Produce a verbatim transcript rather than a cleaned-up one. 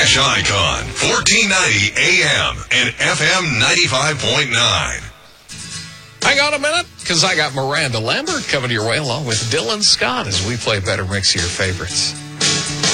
Fresh Icon, fourteen ninety A M and F M ninety-five point nine. Hang on a minute, because I got Miranda Lambert coming your way along with Dylan Scott as we play Better Mix of Your Favorites.